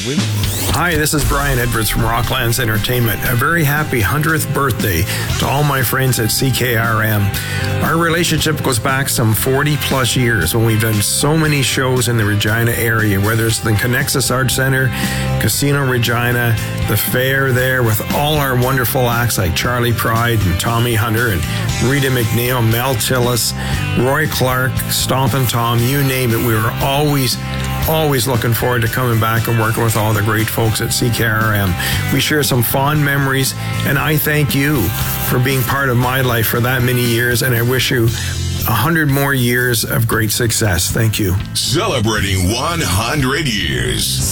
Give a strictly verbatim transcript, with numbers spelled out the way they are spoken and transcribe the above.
we... Hi, this is Brian Edwards from Rocklands Entertainment. A very happy one hundredth birthday to all my friends at C K R M. Our relationship goes back some forty plus years when we've done so many shows in the Regina area, whether it's the Connexus Arts Center, Casino Regina, the fair there with all our wonderful acts like Charlie Pride and Tommy Hunter and Rita McNeil, Mel Tillis, Roy Clark, Stompin' Tom, you name it. We were always Always looking forward to coming back and working with all the great folks at C K R M. We share some fond memories, and I thank you for being part of my life for that many years, and I wish you a hundred more years of great success. Thank you. Celebrating one hundred years.